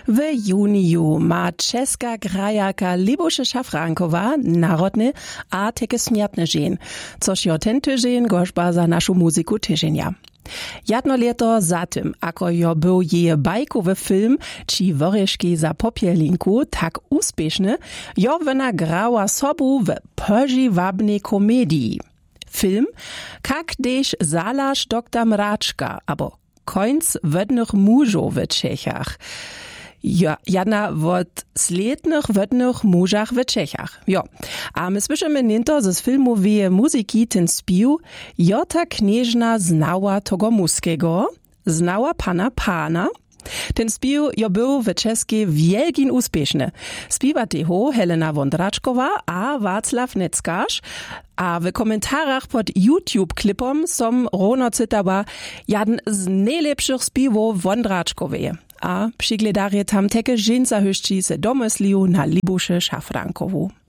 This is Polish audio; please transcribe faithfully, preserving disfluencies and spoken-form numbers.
W juniju ma czeska grajarka Libuše Šafránková narodny a takie śmiatny dzień, což jo ten tydzień gorzba za naszą muzyku tydzienia. Jedno leto za tym, ako jo był jej bajkowy film Či woreški za popielinku tak uspieszny, jo wena grała sobu w pożywabnej komedii. Film kak dež Zalaš doktor Mračka, abo końc wodnych mużów w Czechach. Ja, jedna od slednych wodnych mużach w Czechach. Jo. A my słyszymy niento z filmu wie muzyki ten spił, jota knieżna znała tego muskiego, znała pana pana. Ten spił jo był w czeskiej wielkin uspieszny. Spiwa teho Helena Wondraczkowa a Wacław Neckarz, a w komentarzach pod YouTube-klipom som rono cytała jeden z najlepszych spiwów Wondraczkowej. A przygledarje tam teke żeńca höšči se domysliu na Libuše Šafránkovú.